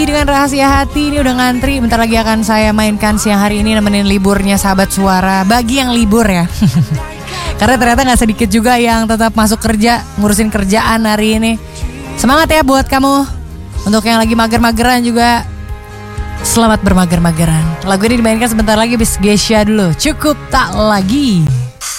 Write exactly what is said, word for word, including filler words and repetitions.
Dengan Rahasia Hati ini udah ngantri. Bentar lagi akan saya mainkan siang hari ini nemenin liburnya sahabat suara. Bagi yang libur ya. Karena ternyata gak sedikit juga yang tetap masuk kerja, ngurusin kerjaan hari ini. Semangat ya buat kamu. Untuk yang lagi mager-mageran juga, selamat bermager-mageran. Lagu ini dimainkan sebentar lagi bis Gesha dulu. Cukup tak lagi.